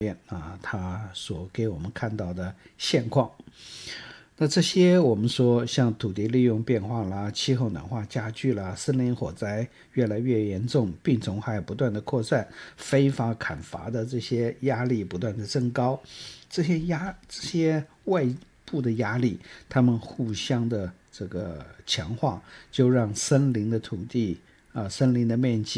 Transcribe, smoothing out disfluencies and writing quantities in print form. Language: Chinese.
它所给我们看到的现况。那这些我们说像土地利用变化啦、气候暖化加剧啦、森林火灾越来越严重、病虫害不断的扩散、非法砍伐的这些压力不断的增高，这些外部的压力，它们互相的这个强化，就让森林的土地森林的面积